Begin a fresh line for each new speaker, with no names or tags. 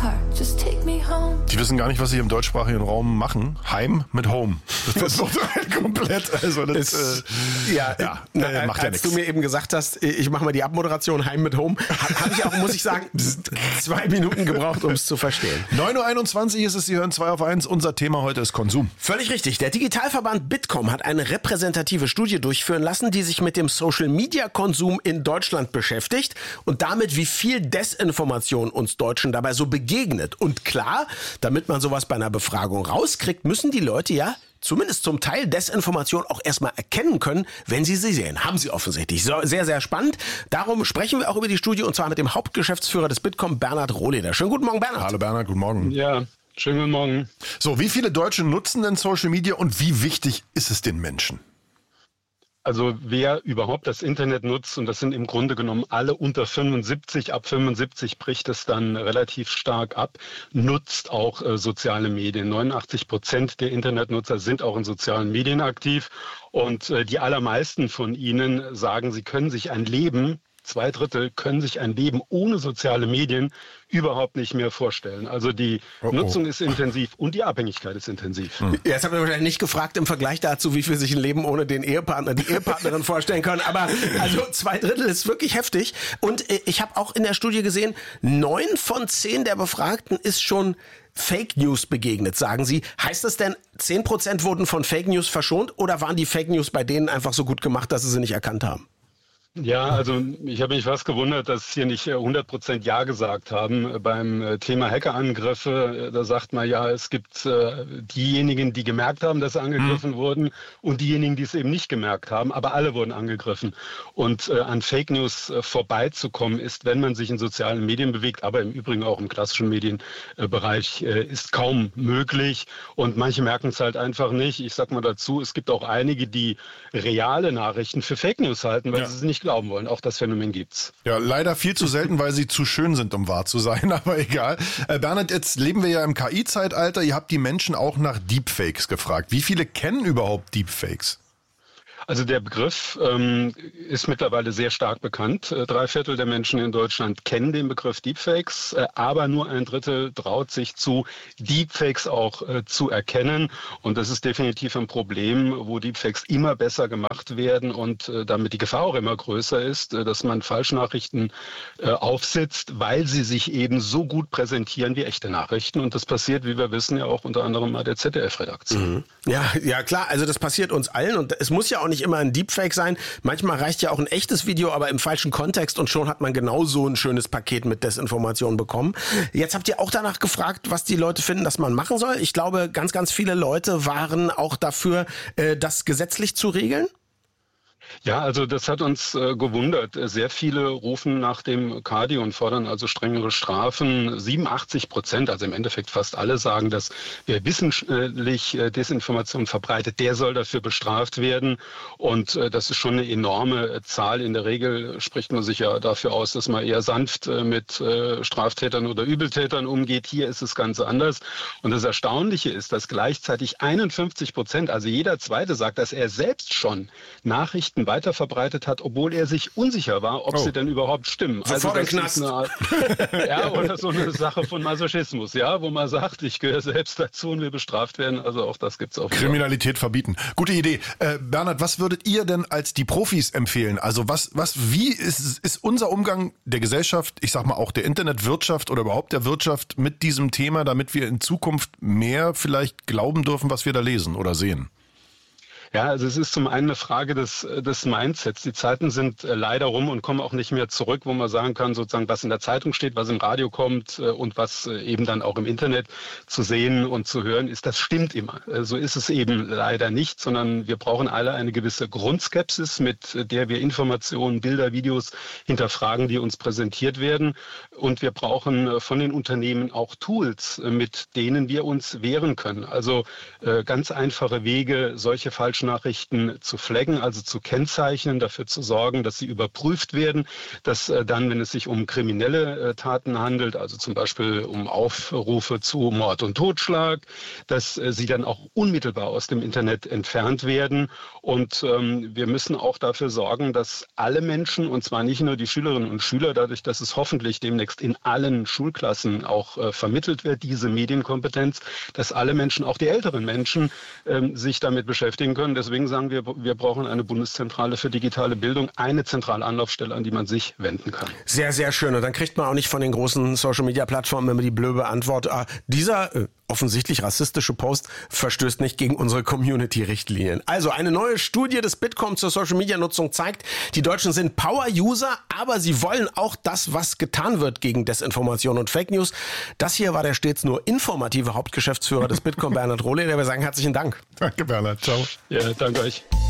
Die wissen gar nicht, was sie im deutschsprachigen Raum machen. Heim mit Home. Das wird halt komplett. Also das macht ja
nichts. Als du mir eben gesagt hast, ich mache mal die Abmoderation Heim mit Home, habe ich auch, muss ich sagen, 2 Minuten gebraucht, um es zu verstehen.
9.21 Uhr ist es, Sie hören 2 auf 1. Unser Thema heute ist Konsum.
Völlig richtig. Der Digitalverband Bitkom hat eine repräsentative Studie durchführen lassen, die sich mit dem Social-Media-Konsum in Deutschland beschäftigt und damit, wie viel Desinformation uns Deutschen dabei so begegnet. Und klar, damit man sowas bei einer Befragung rauskriegt, müssen die Leute ja zumindest zum Teil Desinformation auch erstmal erkennen können, wenn sie sehen. Haben sie offensichtlich. So, sehr, sehr spannend. Darum sprechen wir auch über die Studie und zwar mit dem Hauptgeschäftsführer des Bitkom, Bernhard Rohleder. Schönen guten Morgen, Bernhard.
Hallo Bernhard, guten Morgen.
Ja, schönen guten Morgen.
So, wie viele Deutsche nutzen denn Social Media und wie wichtig ist es den Menschen?
Also wer überhaupt das Internet nutzt, und das sind im Grunde genommen alle unter 75, ab 75 bricht es dann relativ stark ab, nutzt auch soziale Medien. 89% der Internetnutzer sind auch in sozialen Medien aktiv und die allermeisten von ihnen sagen, sie können sich ein Leben, 2/3 können sich ein Leben ohne soziale Medien überhaupt nicht mehr vorstellen. Also die Nutzung ist intensiv und die Abhängigkeit ist intensiv.
Jetzt habt ihr wahrscheinlich nicht gefragt im Vergleich dazu, wie viel sich ein Leben ohne den Ehepartner, die Ehepartnerin vorstellen können. Aber also 2/3 ist wirklich heftig. Und ich habe auch in der Studie gesehen, 9 von 10 der Befragten ist schon Fake News begegnet, sagen Sie. Heißt das denn, 10% wurden von Fake News verschont oder waren die Fake News bei denen einfach so gut gemacht, dass sie sie nicht erkannt haben?
Ja, also ich habe mich fast gewundert, dass hier nicht 100% Ja gesagt haben. Beim Thema Hackerangriffe, da sagt man ja, es gibt diejenigen, die gemerkt haben, dass sie angegriffen wurden und diejenigen, die es eben nicht gemerkt haben, aber alle wurden angegriffen. Und an Fake News vorbeizukommen ist, wenn man sich in sozialen Medien bewegt, aber im Übrigen auch im klassischen Medienbereich, ist kaum möglich. Und manche merken es halt einfach nicht. Ich sag mal dazu, es gibt auch einige, die reale Nachrichten für Fake News halten, weil sie es nicht glauben wollen. Auch das Phänomen gibt's.
Ja, leider viel zu selten, weil sie zu schön sind, um wahr zu sein, aber egal. Bernhard, jetzt leben wir ja im KI-Zeitalter. Ihr habt die Menschen auch nach Deepfakes gefragt. Wie viele kennen überhaupt Deepfakes?
Also der Begriff ist mittlerweile sehr stark bekannt. 3/4 der Menschen in Deutschland kennen den Begriff Deepfakes, aber nur 1/3 traut sich zu, Deepfakes auch zu erkennen. Und das ist definitiv ein Problem, wo Deepfakes immer besser gemacht werden und damit die Gefahr auch immer größer ist, dass man Falschnachrichten aufsitzt, weil sie sich eben so gut präsentieren wie echte Nachrichten. Und das passiert, wie wir wissen, ja auch unter anderem bei der ZDF-Redaktion.
Ja, klar. Also das passiert uns allen und es muss ja auch nicht immer ein Deepfake sein. Manchmal reicht ja auch ein echtes Video, aber im falschen Kontext und schon hat man genau so ein schönes Paket mit Desinformation bekommen. Jetzt habt ihr auch danach gefragt, was die Leute finden, dass man machen soll. Ich glaube, ganz, ganz viele Leute waren auch dafür, das gesetzlich zu regeln.
Ja, also das hat uns gewundert. Sehr viele rufen nach dem KADI und fordern also strengere Strafen. 87%, also im Endeffekt fast alle, sagen, dass wer wissentlich Desinformation verbreitet, der soll dafür bestraft werden. Und das ist schon eine enorme Zahl. In der Regel spricht man sich ja dafür aus, dass man eher sanft mit Straftätern oder Übeltätern umgeht. Hier ist es ganz anders. Und das Erstaunliche ist, dass gleichzeitig 51%, also jeder Zweite, sagt, dass er selbst schon Nachrichten weiterverbreitet hat, obwohl er sich unsicher war, ob sie denn überhaupt stimmen.
Sofort
also
das ist
oder so eine Sache von Masochismus, ja, wo man sagt, ich gehöre selbst dazu und will bestraft werden. Also auch das gibt's auch.
Kriminalität verbieten. Gute Idee. Bernhard, was würdet ihr denn als die Profis empfehlen? Also wie ist unser Umgang der Gesellschaft, ich sag mal auch der Internetwirtschaft oder überhaupt der Wirtschaft mit diesem Thema, damit wir in Zukunft mehr vielleicht glauben dürfen, was wir da lesen oder sehen?
Ja, also es ist zum einen eine Frage des Mindsets. Die Zeiten sind leider rum und kommen auch nicht mehr zurück, wo man sagen kann, sozusagen, was in der Zeitung steht, was im Radio kommt und was eben dann auch im Internet zu sehen und zu hören ist, das stimmt immer. So ist es eben leider nicht, sondern wir brauchen alle eine gewisse Grundskepsis, mit der wir Informationen, Bilder, Videos hinterfragen, die uns präsentiert werden. Und wir brauchen von den Unternehmen auch Tools, mit denen wir uns wehren können. Also ganz einfache Wege, solche falschen Falschnachrichten zu flaggen, also zu kennzeichnen, dafür zu sorgen, dass sie überprüft werden, dass dann, wenn es sich um kriminelle Taten handelt, also zum Beispiel um Aufrufe zu Mord und Totschlag, dass sie dann auch unmittelbar aus dem Internet entfernt werden. Und wir müssen auch dafür sorgen, dass alle Menschen, und zwar nicht nur die Schülerinnen und Schüler, dadurch, dass es hoffentlich demnächst in allen Schulklassen auch vermittelt wird, diese Medienkompetenz, dass alle Menschen, auch die älteren Menschen, sich damit beschäftigen können. Deswegen sagen wir, wir brauchen eine Bundeszentrale für digitale Bildung, eine zentrale Anlaufstelle, an die man sich wenden kann.
Sehr, sehr schön. Und dann kriegt man auch nicht von den großen Social-Media-Plattformen immer die blöde Antwort, dieser offensichtlich rassistische Post verstößt nicht gegen unsere Community-Richtlinien. Also eine neue Studie des Bitkom zur Social-Media-Nutzung zeigt, die Deutschen sind Power-User, aber sie wollen auch das, was getan wird gegen Desinformation und Fake News. Das hier war der stets nur informative Hauptgeschäftsführer des Bitkom, Bernhard Rohle, der wir sagen herzlichen Dank.
Danke, Bernhard. Ciao.
Ja, danke euch.